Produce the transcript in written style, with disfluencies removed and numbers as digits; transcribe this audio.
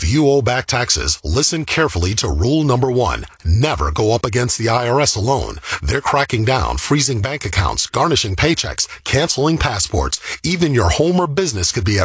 you owe back taxes, listen carefully to rule number 1. Never go up against the IRS alone. They're cracking down, freezing bank accounts, garnishing paychecks, canceling passports. Even your home or business could be at